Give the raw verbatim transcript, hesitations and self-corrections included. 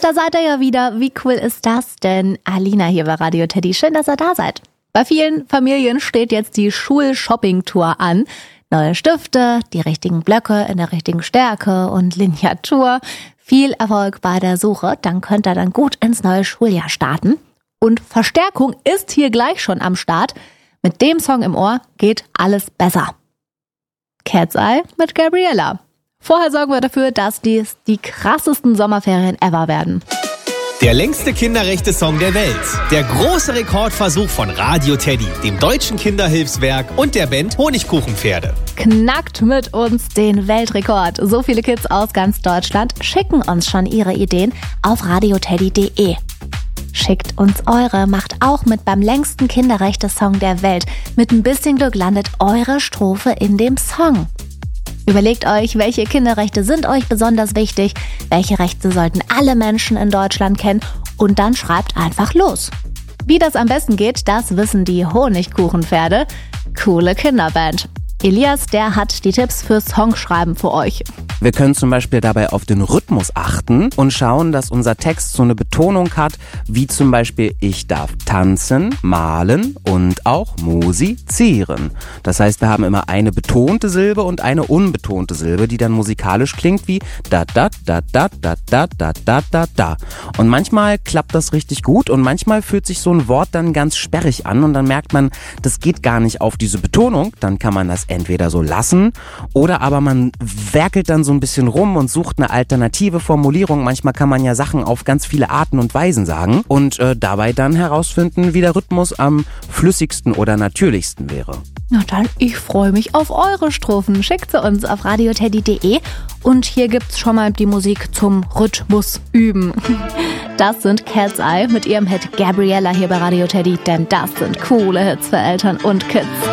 da seid ihr ja wieder. Wie cool ist das denn? Alina hier bei Radio Teddy. Schön, dass ihr da seid. Bei vielen Familien steht jetzt die Schul-Shopping-Tour an. Neue Stifte, die richtigen Blöcke in der richtigen Stärke und Lineatur. Viel Erfolg bei der Suche. Dann könnt ihr dann gut ins neue Schuljahr starten. Und Verstärkung ist hier gleich schon am Start. Mit dem Song im Ohr geht alles besser. Cat's Eye mit Gabriella. Vorher sorgen wir dafür, dass dies die krassesten Sommerferien ever werden. Der längste Kinderrechte-Song der Welt. Der große Rekordversuch von Radio Teddy, dem Deutschen Kinderhilfswerk und der Band Honigkuchenpferde. Knackt mit uns den Weltrekord. So viele Kids aus ganz Deutschland schicken uns schon ihre Ideen auf radioteddy punkt de. Schickt uns eure, macht auch mit beim längsten Kinderrechte-Song der Welt. Mit ein bisschen Glück landet eure Strophe in dem Song. Überlegt euch, welche Kinderrechte sind euch besonders wichtig, welche Rechte sollten alle Menschen in Deutschland kennen und dann schreibt einfach los. Wie das am besten geht, das wissen die Honigkuchenpferde. Coole Kinderband. Elias, der hat die Tipps fürs Songschreiben für euch. Wir können zum Beispiel dabei auf den Rhythmus achten und schauen, dass unser Text so eine Betonung hat, wie zum Beispiel ich darf tanzen, malen und auch musizieren. Das heißt, wir haben immer eine betonte Silbe und eine unbetonte Silbe, die dann musikalisch klingt wie da da da da da da da da da da. Und manchmal klappt das richtig gut und manchmal fühlt sich so ein Wort dann ganz sperrig an und dann merkt man, das geht gar nicht auf diese Betonung. Dann kann man das entweder so lassen oder aber man werkelt dann so ein bisschen rum und sucht eine alternative Formulierung. Manchmal kann man ja Sachen auf ganz viele Arten und Weisen sagen und äh, dabei dann herausfinden, wie der Rhythmus am flüssigsten oder natürlichsten wäre. Na dann, ich freue mich auf eure Strophen. Schickt sie uns auf radioteddy punkt de und hier gibt's schon mal die Musik zum Rhythmus üben. Das sind Cat's Eye mit ihrem Hit Gabriella hier bei Radio Teddy, denn das sind coole Hits für Eltern und Kids.